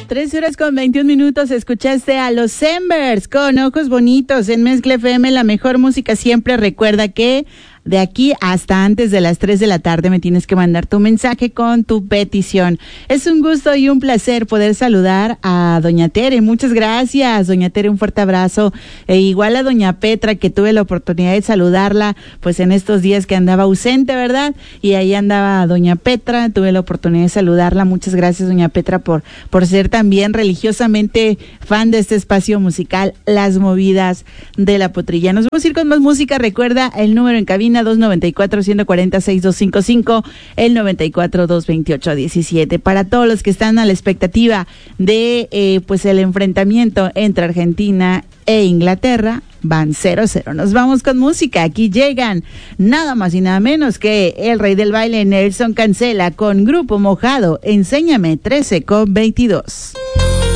3:21. Escuchaste a los Embers con Ojos Bonitos en Mezcla FM, la mejor música siempre. Recuerda que de aquí hasta antes de las 3 de la tarde me tienes que mandar tu mensaje con tu petición. Es un gusto y un placer poder saludar a doña Tere. Muchas gracias, doña Tere, un fuerte abrazo. Igual a doña Petra, que tuve la oportunidad de saludarla pues en estos días que andaba ausente, ¿verdad? Y ahí andaba doña Petra, tuve la oportunidad de saludarla. Muchas gracias, doña Petra, por ser también religiosamente fan de este espacio musical, Las Movidas de la Potrilla. Nos vamos a ir con más música. Recuerda el número en cabina 294-140-6255, el 94-228-17. Para todos los que están a la expectativa de pues el enfrentamiento entre Argentina e Inglaterra, van 0-0. Nos vamos con música. Aquí llegan nada más y nada menos que el rey del baile, Nelson Cancela, con Grupo Mojado. Enséñame 13:22.